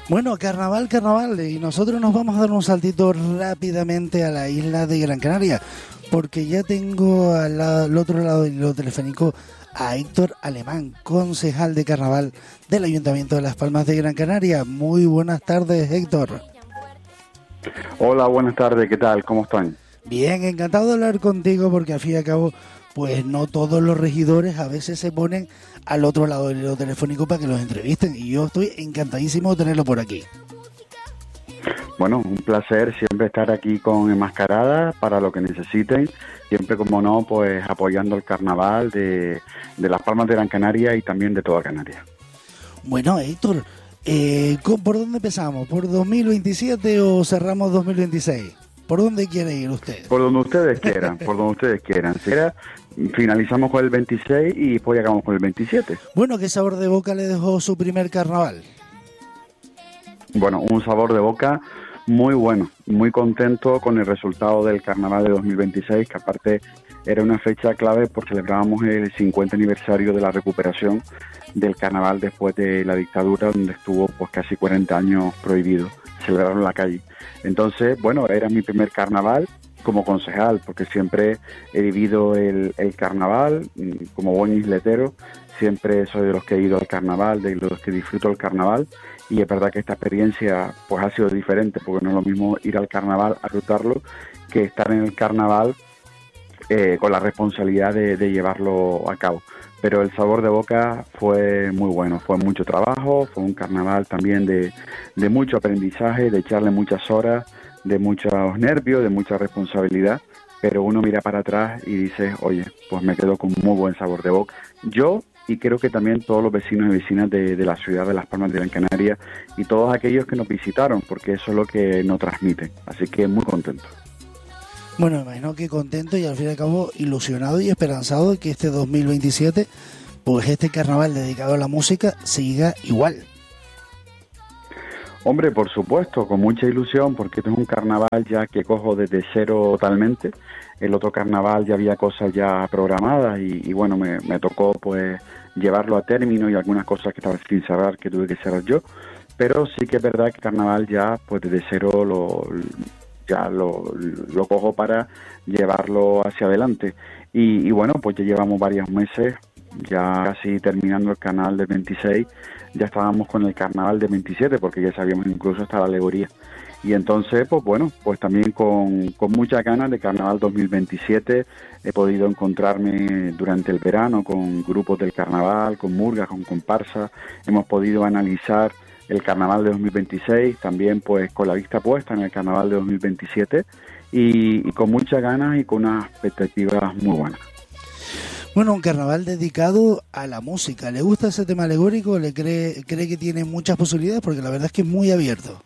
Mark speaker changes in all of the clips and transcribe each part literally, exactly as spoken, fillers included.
Speaker 1: Bueno, carnaval, carnaval, y nosotros nos vamos a dar un saltito rápidamente a la isla de Gran Canaria, porque ya tengo al, lado, al otro lado del hilo telefónico a Héctor Alemán, concejal de carnaval del Ayuntamiento de Las Palmas de Gran Canaria. Muy buenas tardes, Héctor.
Speaker 2: Hola, buenas tardes, ¿qué tal? ¿Cómo están?
Speaker 1: Bien, encantado de hablar contigo, porque al fin y al cabo, pues no todos los regidores a veces se ponen al otro lado del hilo telefónico para que los entrevisten, y yo estoy encantadísimo de tenerlo por aquí.
Speaker 2: Bueno, un placer siempre estar aquí con Enmascarada para lo que necesiten, siempre como no, pues apoyando el carnaval de, de Las Palmas de Gran Canaria y también de toda Canarias.
Speaker 1: Bueno, Héctor, eh, ¿por dónde empezamos? ¿Por dos mil veintisiete o cerramos dos mil veintiséis? ¿Por dónde quiere ir usted?
Speaker 2: Por donde ustedes quieran, por donde ustedes quieran. Si era, finalizamos con el veintiséis y después acabamos con el veintisiete.
Speaker 1: Bueno, ¿qué sabor de boca le dejó su primer carnaval?
Speaker 2: Bueno, un sabor de boca muy bueno, muy contento con el resultado del carnaval de dos mil veintiséis, que aparte era una fecha clave porque celebrábamos el cincuenta aniversario de la recuperación del carnaval después de la dictadura, donde estuvo pues casi cuarenta años prohibido celebrar en la calle. Entonces, bueno, era mi primer carnaval como concejal, porque siempre he vivido el, el carnaval como buen isletero, siempre soy de los que he ido al carnaval, de los que disfruto el carnaval, y es verdad que esta experiencia pues ha sido diferente, porque no es lo mismo ir al carnaval a disfrutarlo que estar en el carnaval eh, con la responsabilidad de, de llevarlo a cabo. Pero el sabor de boca fue muy bueno, fue mucho trabajo, fue un carnaval también de, de mucho aprendizaje, de echarle muchas horas, de muchos nervios, de mucha responsabilidad, pero uno mira para atrás y dice, oye, pues me quedo con muy buen sabor de boca. Yo, y creo que también todos los vecinos y vecinas de, de la ciudad de Las Palmas de Gran Canaria y todos aquellos que nos visitaron, porque eso es lo que nos transmiten. Así que muy contento.
Speaker 1: Bueno, me imagino que contento y al fin y al cabo ilusionado y esperanzado de que este dos mil veintisiete, pues este carnaval dedicado a la música siga igual.
Speaker 2: Hombre, por supuesto, con mucha ilusión, porque este es un carnaval ya que cojo desde cero totalmente. El otro carnaval ya había cosas ya programadas y, y bueno, me, me tocó pues llevarlo a término y algunas cosas que estaban sin cerrar que tuve que cerrar yo. Pero sí que es verdad que el carnaval ya pues desde cero lo... ya lo, lo cojo para llevarlo hacia adelante. Y, y bueno, pues ya llevamos varios meses, ya casi terminando el carnaval del veintiséis, ya estábamos con el carnaval del veintisiete, porque ya sabíamos incluso hasta la alegoría. Y entonces, pues bueno, pues también con, con muchas ganas de carnaval dos mil veintisiete, he podido encontrarme durante el verano con grupos del carnaval, con murgas, con comparsas, hemos podido analizar el carnaval de dos mil veintiséis, también pues con la vista puesta en el carnaval de dos mil veintisiete y, y con muchas ganas y con unas expectativas muy buenas.
Speaker 1: Bueno, un carnaval dedicado a la música. ¿Le gusta ese tema alegórico? ¿Le cree, cree que tiene muchas posibilidades? Porque la verdad es que es muy abierto.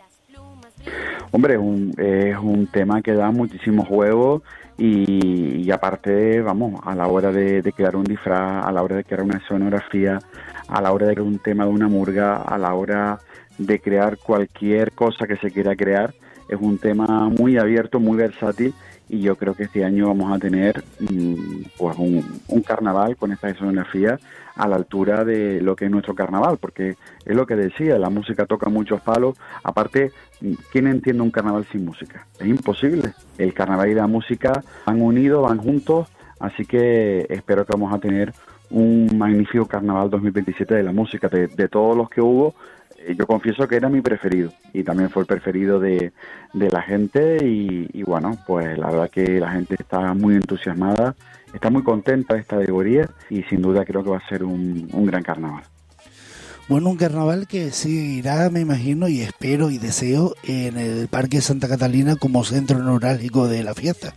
Speaker 2: Hombre, es un, es un tema que da muchísimo juego y, y aparte, vamos, a la hora de, de crear un disfraz, a la hora de crear una escenografía, a la hora de crear un tema de una murga, a la hora de crear cualquier cosa que se quiera crear, es un tema muy abierto, muy versátil, y yo creo que este año vamos a tener mmm, pues un, un carnaval con esta escenografía a la altura de lo que es nuestro carnaval, porque es lo que decía, la música toca muchos palos. Aparte, ¿quién entiende un carnaval sin música? Es imposible. El carnaval y la música van unidos, van juntos, así que espero que vamos a tener un magnífico carnaval dos mil veintisiete de la música. De, de todos los que hubo, yo confieso que era mi preferido y también fue el preferido de, de la gente y, y bueno, pues la verdad que la gente está muy entusiasmada, está muy contenta de esta alegoría y sin duda creo que va a ser un, un gran carnaval.
Speaker 1: Bueno, un carnaval que seguirá, me imagino, y espero y deseo en el Parque Santa Catalina como centro neurálgico de la fiesta.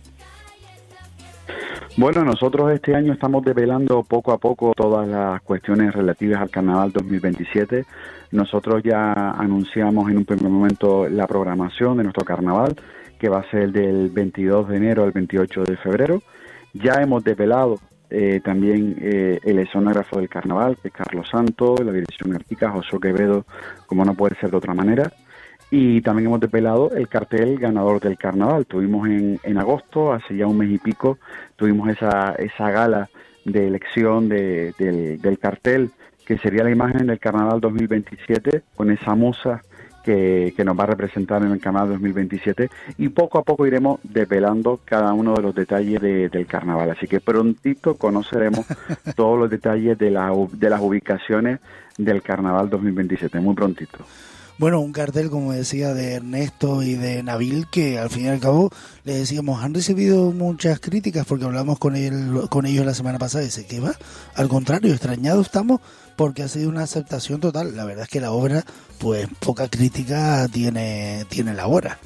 Speaker 2: Bueno, nosotros este año estamos develando poco a poco todas las cuestiones relativas al Carnaval dos mil veintisiete. Nosotros ya anunciamos en un primer momento la programación de nuestro Carnaval, que va a ser del veintidós de enero al veintiocho de febrero. Ya hemos develado eh, también eh, el escenógrafo del Carnaval, que es Carlos Santos, la dirección artística, José Quevedo, como no puede ser de otra manera. Y también hemos desvelado el cartel ganador del carnaval. Tuvimos en, en agosto, hace ya un mes y pico, tuvimos esa, esa gala de elección de, del, del cartel, que sería la imagen del carnaval dos mil veintisiete, con esa musa que, que nos va a representar en el Carnaval dos mil veintisiete, y poco a poco iremos desvelando cada uno de los detalles de, del carnaval. Así que prontito conoceremos todos los detalles de, la, de las ubicaciones del Carnaval dos mil veintisiete, muy prontito.
Speaker 1: Bueno, un cartel, como decía, de Ernesto y de Nabil, que al fin y al cabo, le decíamos, han recibido muchas críticas porque hablamos con él, con ellos la semana pasada y dice, ¿qué va? Al contrario, extrañados estamos porque ha sido una aceptación total. La verdad es que la obra, pues poca crítica tiene, tiene la obra.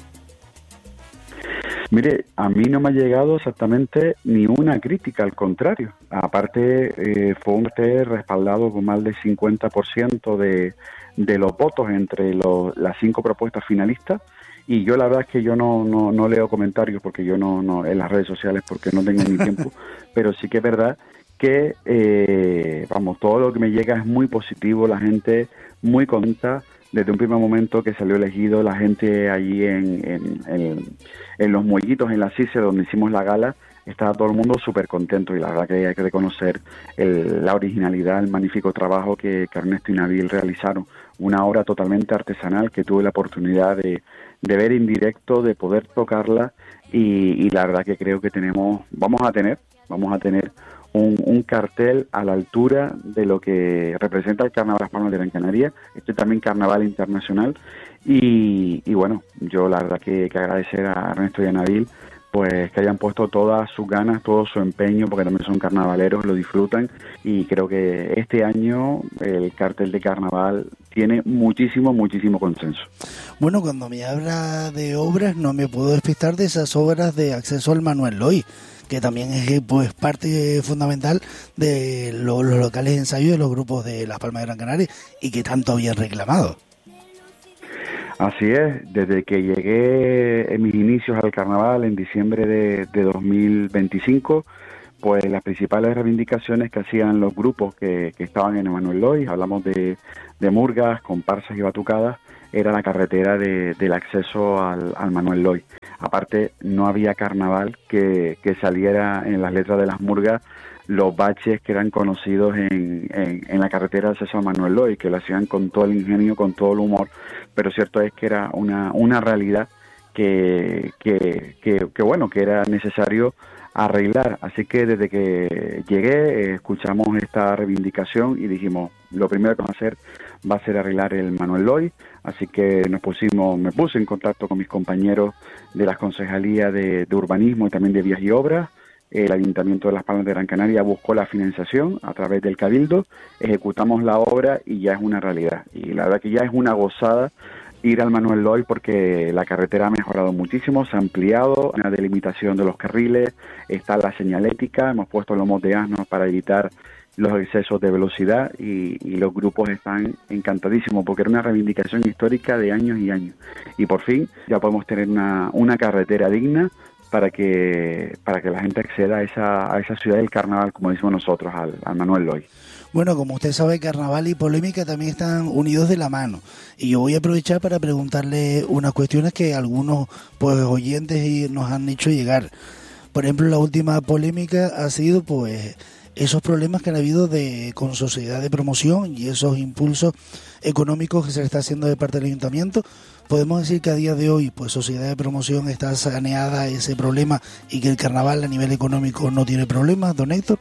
Speaker 2: Mire, a mí no me ha llegado exactamente ni una crítica, al contrario. Aparte, eh, fue un cartel respaldado con más del cincuenta por ciento de, de los votos entre los, las cinco propuestas finalistas. Y yo la verdad es que yo no, no, no leo comentarios porque yo no, no en las redes sociales porque no tengo ni tiempo, pero sí que es verdad que, eh, vamos, todo lo que me llega es muy positivo, la gente muy contenta. Desde un primer momento que salió elegido, la gente allí en, en, en, en Los Muellitos, en la C I C E, donde hicimos la gala, estaba todo el mundo súper contento, y la verdad que hay que reconocer el, la originalidad, el magnífico trabajo que, que Ernesto y Nabil realizaron. Una obra totalmente artesanal que tuve la oportunidad de, de ver en directo, de poder tocarla, y, y la verdad que creo que tenemos, vamos a tener, vamos a tener Un, un cartel a la altura de lo que representa el Carnaval de Las Palmas de Gran Canaria, este también Carnaval Internacional, y, y bueno, yo la verdad que, que agradecer a Ernesto y a Nabil pues que hayan puesto todas sus ganas, todo su empeño, porque también son carnavaleros, lo disfrutan, y creo que este año el cartel de carnaval tiene muchísimo, muchísimo consenso.
Speaker 1: Bueno, cuando me habla de obras no me puedo despistar de esas obras de acceso al Manuel Loy, que también es pues parte fundamental de lo, los locales de ensayo de los grupos de Las Palmas de Gran Canaria, y que tanto habían reclamado.
Speaker 2: Así es, desde que llegué en mis inicios al carnaval en diciembre de, de dos mil veinticinco, pues las principales reivindicaciones que hacían los grupos que, que estaban en Manuel Loy, hablamos de, de murgas, comparsas y batucadas, era la carretera de, del acceso al, al Manuel Loy. Aparte, no había carnaval que, que saliera en las letras de las murgas los baches que eran conocidos en, en, en la carretera de acceso a Manuel Loy, que lo hacían con todo el ingenio, con todo el humor, pero cierto es que era una, una realidad que, que, que, que, bueno, que era necesario arreglar. Así que desde que llegué, eh, escuchamos esta reivindicación y dijimos, lo primero que vamos a hacer va a ser arreglar el Manuel Loy. Así que nos pusimos, me puse en contacto con mis compañeros de las concejalías de, de urbanismo y también de vías y obras. El Ayuntamiento de Las Palmas de Gran Canaria buscó la financiación a través del Cabildo, ejecutamos la obra y ya es una realidad. Y la verdad que ya es una gozada ir al Manuel Loy, porque la carretera ha mejorado muchísimo, se ha ampliado, una delimitación de los carriles, está la señalética, hemos puesto lomos de asno para evitar los excesos de velocidad, y, y los grupos están encantadísimos porque era una reivindicación histórica de años y años. Y por fin ya podemos tener una, una carretera digna para que para que la gente acceda a esa a esa ciudad del carnaval, como decimos nosotros, al, al Manuel Loy.
Speaker 1: Bueno, como usted sabe, carnaval y polémica también están unidos de la mano, y yo voy a aprovechar para preguntarle unas cuestiones que algunos pues oyentes nos han hecho llegar. Por ejemplo, la última polémica ha sido pues esos problemas que han habido de con sociedad de promoción y esos impulsos económicos que se le está haciendo de parte del ayuntamiento. Podemos decir que a día de hoy pues sociedad de promoción está saneada ese problema, y que el carnaval a nivel económico no tiene problemas, don Héctor.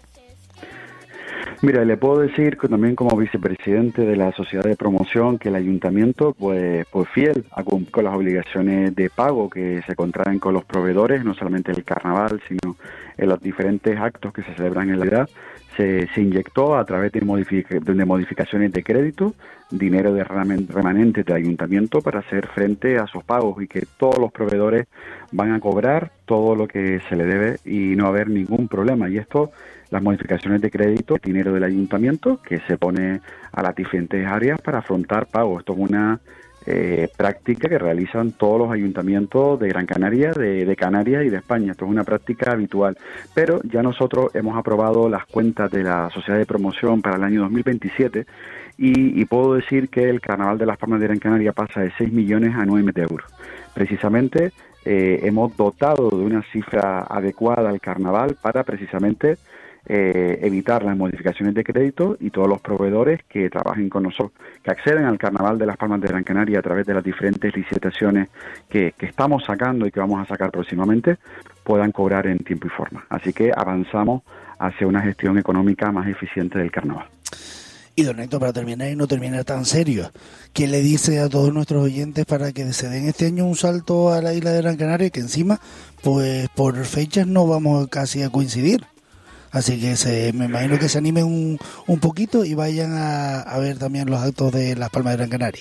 Speaker 2: Mira, le puedo decir que también como vicepresidente de la sociedad de promoción que el ayuntamiento pues, pues fiel a cumplir con las obligaciones de pago que se contraen con los proveedores, no solamente en el carnaval, sino en los diferentes actos que se celebran en la ciudad. Se, se inyectó a través de, modific- de modificaciones de crédito dinero de remanente del ayuntamiento para hacer frente a sus pagos, y que todos los proveedores van a cobrar todo lo que se le debe y no va a haber ningún problema. Y esto, las modificaciones de crédito, dinero del ayuntamiento que se pone a las diferentes áreas para afrontar pagos. Esto es una eh, práctica que realizan todos los ayuntamientos de Gran Canaria, de, de Canarias y de España. Esto es una práctica habitual. Pero ya nosotros hemos aprobado las cuentas de la sociedad de promoción para el año dos mil veintisiete, y, y puedo decir que el Carnaval de Las Palmas de Gran Canaria pasa de seis millones a nueve millones de euros. Precisamente eh, hemos dotado de una cifra adecuada al carnaval para precisamente eh, evitar las modificaciones de crédito, y todos los proveedores que trabajen con nosotros, que acceden al Carnaval de las Palmas de Gran Canaria a través de las diferentes licitaciones que, que estamos sacando y que vamos a sacar próximamente, puedan cobrar en tiempo y forma. Así que avanzamos hacia una gestión económica más eficiente del carnaval.
Speaker 1: Y don Héctor, para terminar y no terminar tan serio, ¿qué le dice a todos nuestros oyentes para que se den este año un salto a la isla de Gran Canaria, que encima, pues por fechas no vamos casi a coincidir? Así que se, me imagino que se animen un, un poquito y vayan a, a ver también los actos de las Palmas de Gran Canaria.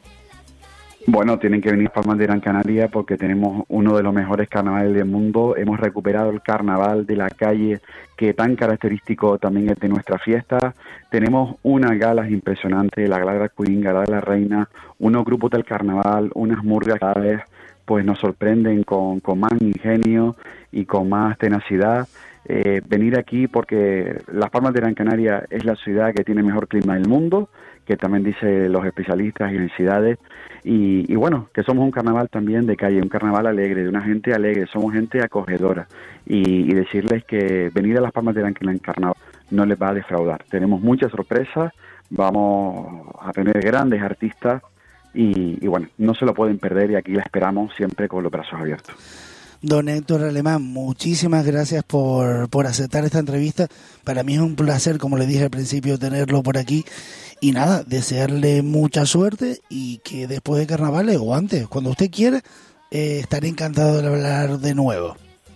Speaker 2: Bueno, tienen que venir a Palmas de Gran Canaria porque tenemos uno de los mejores carnavales del mundo. Hemos recuperado el carnaval de la calle, que tan característico también es de nuestra fiesta. Tenemos unas galas impresionantes, la Gala de la Queen, Gala de la Reina, unos grupos del carnaval, unas murgas que cada vez pues nos sorprenden con, con más ingenio y con más tenacidad. Eh, venir aquí porque Las Palmas de Gran Canaria es la ciudad que tiene mejor clima del mundo, que también dicen los especialistas y universidades, y, y bueno, que somos un carnaval también de calle, un carnaval alegre, de una gente alegre, somos gente acogedora, y, y decirles que venir a Las Palmas de Gran Canaria en carnaval no les va a defraudar. Tenemos muchas sorpresas, vamos a tener grandes artistas, y, y bueno, no se lo pueden perder, y aquí la esperamos siempre con los brazos abiertos.
Speaker 1: Don Héctor Alemán, muchísimas gracias por, por aceptar esta entrevista. Para mí es un placer, como le dije al principio, tenerlo por aquí. Y nada, desearle mucha suerte y que después de carnavales o antes, cuando usted quiera, eh, estaré encantado de hablar de nuevo.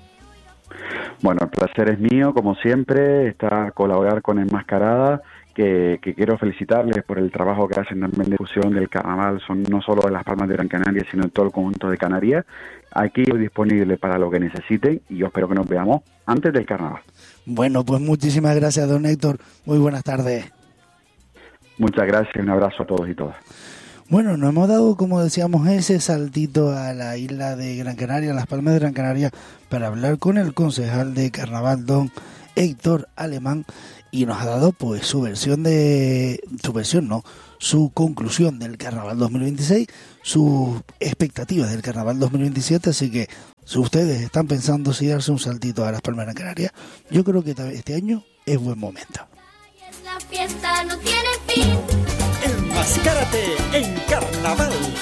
Speaker 2: Bueno, el placer es mío, como siempre, estar colaborar con Enmascarada, que, que quiero felicitarles por el trabajo que hacen también de difusión del carnaval, son no solo de Las Palmas de Gran Canaria, sino en todo el conjunto de Canarias. Aquí estoy disponible para lo que necesiten y yo espero que nos veamos antes del carnaval.
Speaker 1: Bueno, pues muchísimas gracias, don Héctor. Muy buenas tardes.
Speaker 2: Muchas gracias, un abrazo a todos y todas.
Speaker 1: Bueno, nos hemos dado, como decíamos, ese saltito a la isla de Gran Canaria, Las Palmas de Gran Canaria, para hablar con el concejal de carnaval, don Héctor Alemán, y nos ha dado pues su versión de, su versión no, su conclusión del carnaval dos mil veintiséis, sus expectativas del carnaval dos mil veintisiete, así que si ustedes están pensando si darse un saltito a Las Palmas de Gran Canaria, yo creo que este año es buen momento.
Speaker 3: La fiesta no tiene fin.
Speaker 4: Enmascárate en carnaval